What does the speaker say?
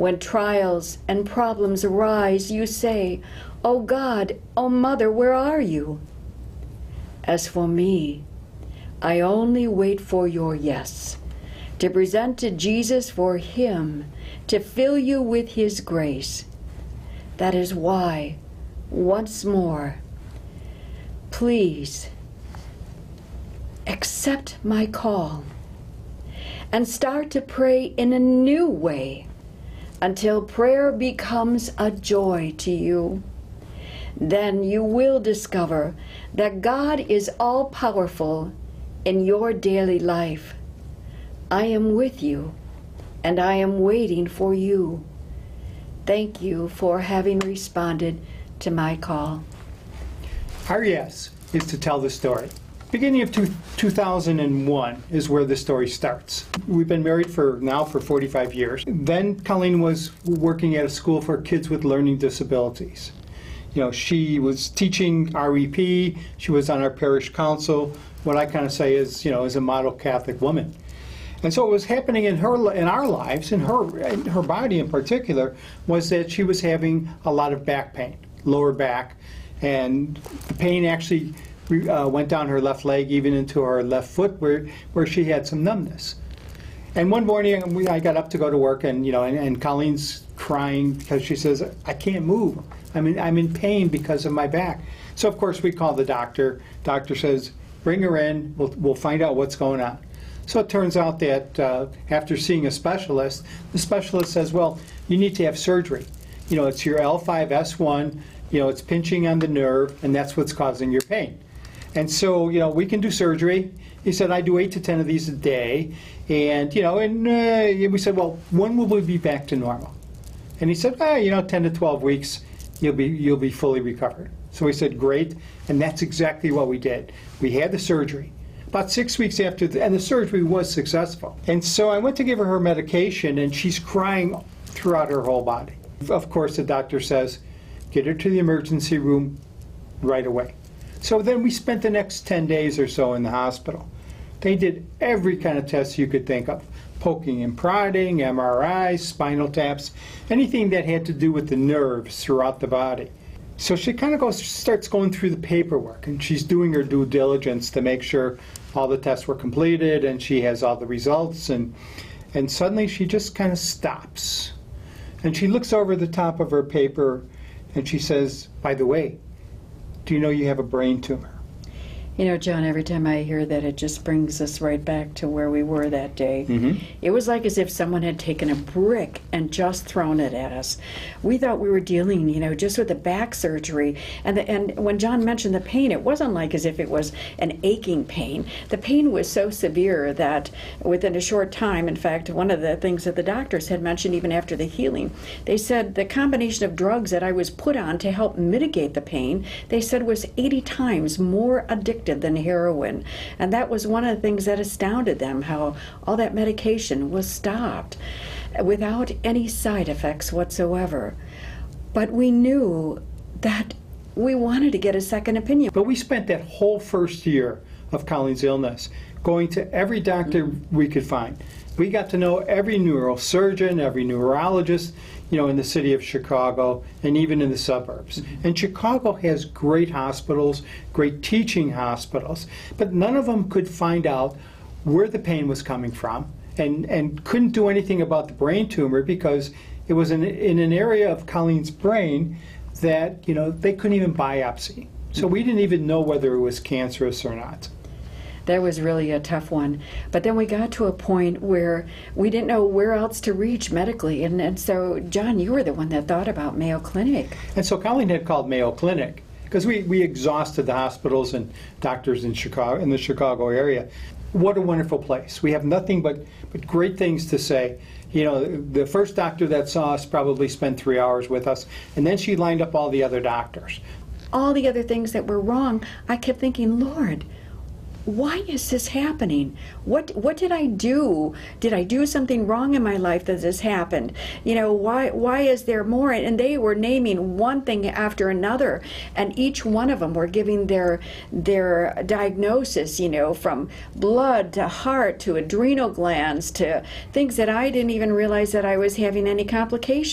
When trials and problems arise, you say, "Oh God, oh Mother, where are you?" As for me, I only wait for your yes, to present to Jesus for Him to fill you with His grace. That is why, once more, please accept my call and start to pray in a new way until prayer becomes a joy to you. Then you will discover that God is all-powerful in your daily life. I am with you, and I am waiting for you. Thank you for having responded to my call. Our yes is to tell the story. Beginning of 2001 is where the story starts. We've been married for 45 years. Then Colleen was working at a school for kids with learning disabilities. She was teaching REP, she was on our parish council, what I kind of say is, is a model Catholic woman. And so what was happening in our lives, in her body in particular, was that she was having a lot of back pain, lower back, and the pain actually went down her left leg, even into her left foot, where she had some numbness. And one morning, I got up to go to work, and Colleen's crying because she says, "I can't move. I'm in pain because of my back." So of course we call the doctor. Doctor says, "Bring her in. We'll find out what's going on." So it turns out that after seeing a specialist, the specialist says, "Well, you need to have surgery. It's your L5-S1. It's pinching on the nerve, and that's what's causing your pain." And so, we can do surgery. He said, "I do 8 to 10 of these a day." And, we said, "Well, when will we be back to normal?" And he said, 10 to 12 weeks, you'll be fully recovered. So we said, "Great." And that's exactly what we did. We had the surgery. About 6 weeks after, and the surgery was successful. And so I went to give her medication, and she's crying throughout her whole body. Of course, the doctor says, "Get her to the emergency room right away." So then we spent the next 10 days or so in the hospital. They did every kind of test you could think of. Poking and prodding, MRIs, spinal taps, anything that had to do with the nerves throughout the body. So she kind of starts going through the paperwork, and she's doing her due diligence to make sure all the tests were completed and she has all the results, and suddenly she just kind of stops. And she looks over the top of her paper and she says, "By the way, do you know you have a brain tumor?" John, every time I hear that, it just brings us right back to where we were that day. Mm-hmm. It was like as if someone had taken a brick and just thrown it at us. We thought we were dealing, just with the back surgery. And when John mentioned the pain, it wasn't like as if it was an aching pain. The pain was so severe that within a short time, in fact, one of the things that the doctors had mentioned even after the healing, they said the combination of drugs that I was put on to help mitigate the pain, they said was 80 times more addictive than heroin. And that was one of the things that astounded them, how all that medication was stopped without any side effects whatsoever. But we knew that we wanted to get a second opinion. But we spent that whole first year of Colleen's illness going to every doctor we could find. We got to know every neurosurgeon, every neurologist, in the city of Chicago and even in the suburbs. And Chicago has great hospitals, great teaching hospitals, but none of them could find out where the pain was coming from, and couldn't do anything about the brain tumor because it was in an area of Colleen's brain that, they couldn't even biopsy. So we didn't even know whether it was cancerous or not. That was really a tough one. But then we got to a point where we didn't know where else to reach medically. And so, John, you were the one that thought about Mayo Clinic. And so Colleen had called Mayo Clinic because we exhausted the hospitals and doctors in the Chicago area. What a wonderful place. We have nothing but great things to say. The first doctor that saw us probably spent 3 hours with us, and then she lined up all the other doctors. All the other things that were wrong, I kept thinking, Lord, why is this happening? What did I do? Did I do something wrong in my life that this happened? You know, why is there more? And they were naming one thing after another, and each one of them were giving their diagnosis, you know, from blood to heart to adrenal glands to things that I didn't even realize that I was having any complications